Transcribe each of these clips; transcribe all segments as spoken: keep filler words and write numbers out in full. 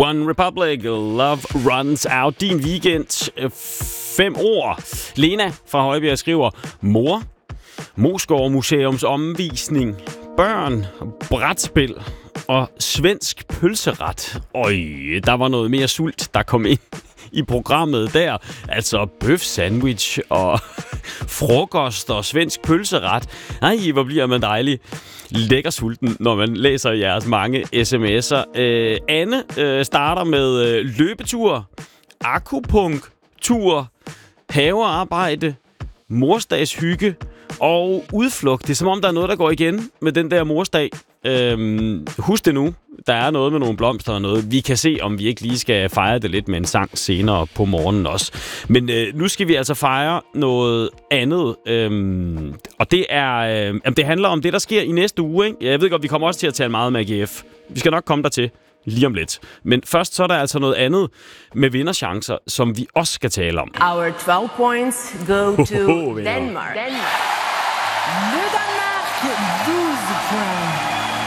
One Republic, Love Runs Out. Din weekend. Fem ord. Lena fra Højbjerg skriver: mor, Moesgaard Museums omvisning, børn, brætspil og svensk pølseret. Øj, der var noget mere sult, der kom ind i programmet der. Altså bøf sandwich og frokost og svensk pølseret. Ej, hvor bliver man dejlig lækker sulten, når man læser jeres mange sms'er. Øh, Anne øh, starter med øh, løbetur, akupunktur, havearbejde, morsdagshygge og udflugt. Det er som om, der er noget, der går igen med den der morsdag. Øhm, husk det nu. Der er noget med nogle blomster og noget. Vi kan se, om vi ikke lige skal fejre det lidt med en sang senere på morgenen også. Men øh, nu skal vi altså fejre noget andet. Øhm, og det er øh, det handler om det, der sker i næste uge. Ikke? Jeg ved godt, vi kommer også til at tale meget med A G F. Vi skal nok komme dertil lige om lidt. Men først så er der altså noget andet med vinderchancer, som vi også skal tale om. Our twelve points go to Denmark. Denmark. Le Danmark, douze points.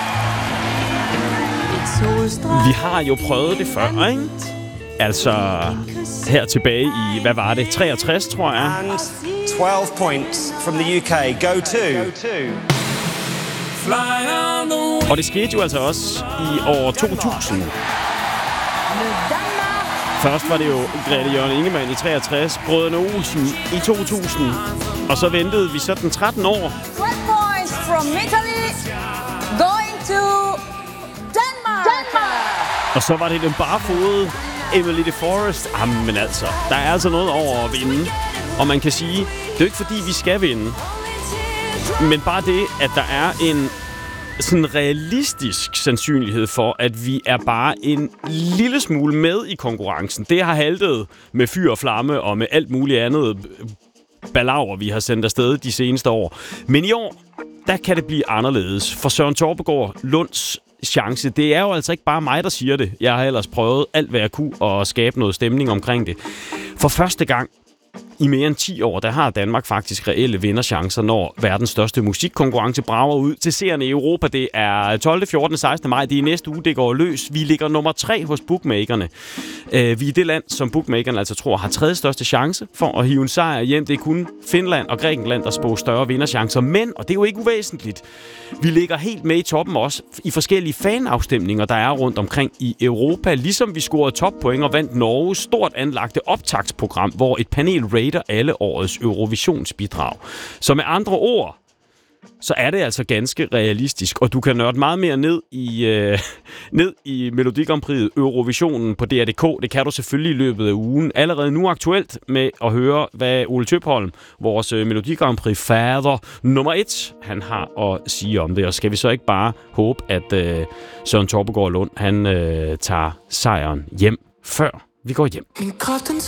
Vi har jo prøvet det før, ikke? Altså her tilbage i, hvad var det, treogtres, tror jeg. And twelve points from the U K go to. Og det skete jo altså også i år to tusind. Først var det jo Grete Jørgen Ingemann i treogtres, Brødrene Olsen i to tusind, og så ventede vi sådan tretten år. twelve points from Italy, going to Denmark. Denmark. Og så var det den barefodede Emily de Forest. Jamen altså, der er altså noget over at vinde. Og man kan sige, det er jo ikke fordi, vi skal vinde. Men bare det, at der er en sådan realistisk sandsynlighed for, at vi er bare en lille smule med i konkurrencen. Det har haltet med fyr og flamme og med alt muligt andet balaver, vi har sendt afsted de seneste år. Men i år, der kan det blive anderledes. For Søren Torpegaard Lunds chance, det er jo altså ikke bare mig, der siger det. Jeg har ellers prøvet alt, hvad jeg kunne at skabe noget stemning omkring det. For første gang i mere end ti år, der har Danmark faktisk reelle vinderchancer, når verdens største musikkonkurrence brager ud til seerne i Europa. Det er tolvte, fjortende, sekstende maj. Det er næste uge, det går løs. Vi ligger nummer tre hos bookmakerne. Vi er det land, som bookmakerne altså tror har tredje største chance for at hive en sejr hjem. Det er kun Finland og Grækenland, der spår større vinderchancer. Men, og det er jo ikke uvæsentligt, vi ligger helt med i toppen også i forskellige fanafstemninger, der er rundt omkring i Europa. Ligesom vi scorede toppoint og vandt Norges stort anlagte optagsprogram, hvor et panel rater alle årets Eurovisionsbidrag. Så med andre ord, så er det altså ganske realistisk, og du kan nørde meget mere ned i, øh, ned i Melodi Grand Prix Eurovisionen på D R punktum d k. Det kan du selvfølgelig i løbet af ugen. Allerede nu aktuelt med at høre, hvad Ole Tøpholm, vores øh, Melodi Grand Prix fader nummer et, han har at sige om det. Og skal vi så ikke bare håbe, at øh, Søren Torpegaard Lund, han øh, tager sejren hjem, før vi går hjem.